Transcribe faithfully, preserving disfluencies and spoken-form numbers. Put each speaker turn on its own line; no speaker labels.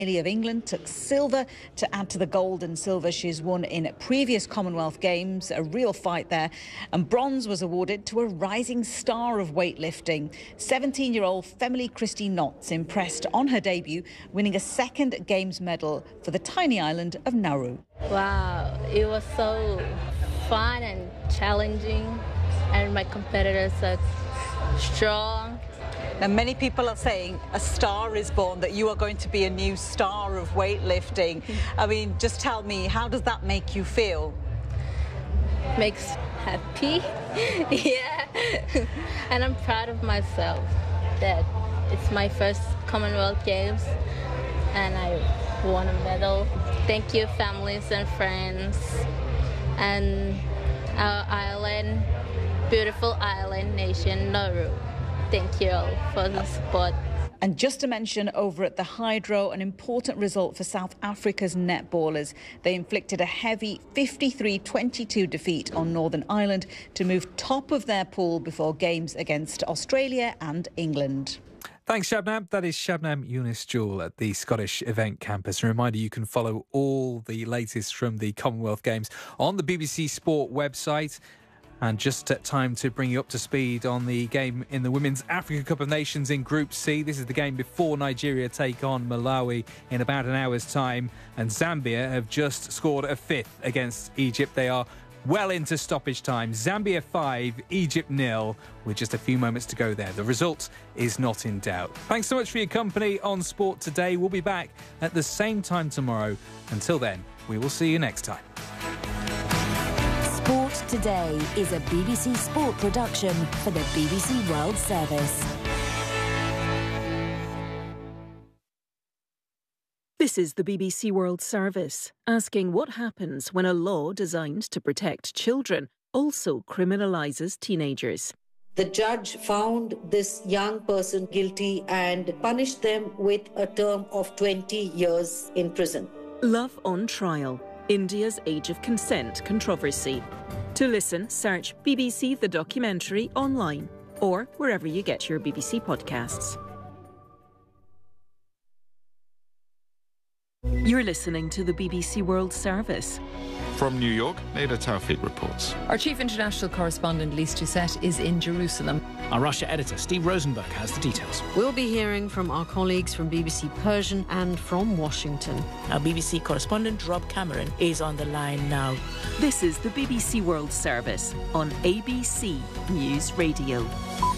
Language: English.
of England took silver to add to the gold and silver she's won in previous Commonwealth Games. A real fight there. And bronze was awarded to a rising star of weightlifting. seventeen-year-old Femily Christie Knotts impressed on her debut, winning a second Games medal for the tiny island of Nauru.
Wow, it was so fun and challenging, and my competitors are strong.
Now, many people are saying a star is born, that you are going to be a new star of weightlifting. I mean, just tell me, how does that make you feel?
Makes happy, yeah. And I'm proud of myself that it's my first Commonwealth Games and I won a medal. Thank you, families and friends, and our island, beautiful island nation, Nauru. Thank you all for the support.
And just to mention, over at the Hydro, an important result for South Africa's netballers. They inflicted a heavy fifty-three twenty-two defeat on Northern Ireland to move top of their pool before games against Australia and England.
Thanks, Shabnam. That is Shabnam Younis-Jewell at the Scottish Event Campus. A reminder, you can follow all the latest from the Commonwealth Games on the B B C Sport website. And just at time to bring you up to speed on the game in the Women's Africa Cup of Nations in Group C. This is the game before Nigeria take on Malawi in about an hour's time. And Zambia have just scored a fifth against Egypt. They are well into stoppage time. Zambia five, Egypt nil, with just a few moments to go there. The result is not in doubt. Thanks so much for your company on Sport Today. We'll be back at the same time tomorrow. Until then, we will see you next time.
Sport Today is a B B C Sport production for the B B C World Service.
This is the B B C World Service, asking what happens when a law designed to protect children also criminalises teenagers.
The judge found this young person guilty and punished them with a term of twenty years in prison.
Love on Trial, India's Age of Consent controversy. To listen, search B B C The Documentary online or wherever you get your B B C podcasts. You're listening to the B B C World Service.
From New York, Nader Tawfiq reports.
Our chief international correspondent, Lise Doucette, is in Jerusalem.
Our Russia editor, Steve Rosenberg, has the details.
We'll be hearing from our colleagues from B B C Persian and from Washington.
Our B B C correspondent, Rob Cameron, is on the line now.
This is the B B C World Service on A B C News Radio.